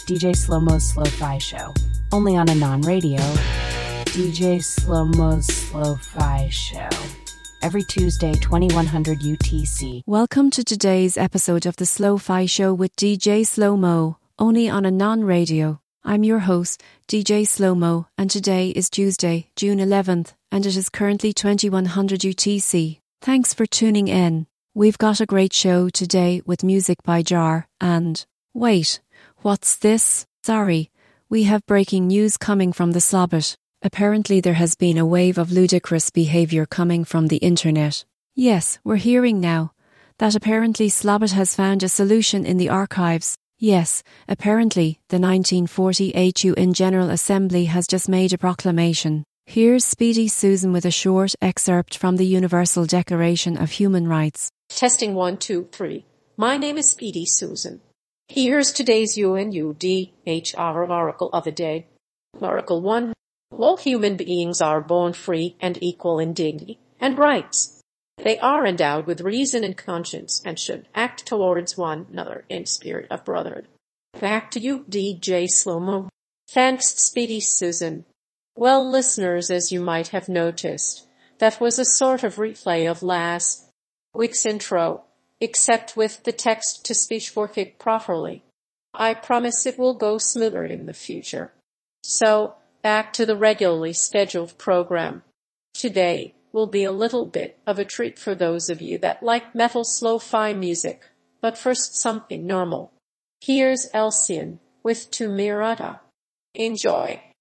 DJ Slow-Mo's Slow-Fi Show, only on Anon Radio. DJ Slow-Mo's Slow-Fi Show, every Tuesday, 2100 UTC. Welcome to today's episode of the Slow-Fi Show with DJ Slow-Mo, only on Anon Radio. I'm your host, DJ Slow-Mo, and today is Tuesday, June 11th, and it is currently 2100 UTC. Thanks for tuning in. We've got a great show today with music by Jar and... Wait, what's this? Sorry, we have breaking news coming from the Slobbit. Apparently there has been a wave of ludicrous behaviour coming from the internet. Yes, we're hearing now that apparently Slobbit has found a solution in the archives. Yes, apparently the 1940 HUN General Assembly has just made a proclamation. Here's Speedy Susan with a short excerpt from the Universal Declaration of Human Rights. Testing 1, 2, 3. My name is Speedy Susan. Here's today's UNUDHR Oracle of the Day. Oracle 1. All human beings are born free and equal in dignity and rights. They are endowed with reason and conscience and should act towards one another in spirit of brotherhood. Back to you, DJ Slow-Mo. Thanks, Speedy Susan. Well, listeners, as you might have noticed, that was a sort of replay of last week's intro, except with the text-to-speech working properly. I promise it will go smoother in the future. So, back to the regularly scheduled program. Today will be a little bit of a treat for those of you that like metal slow-fi music. But first, something normal. Here's Elcian with Tumirata. Enjoy.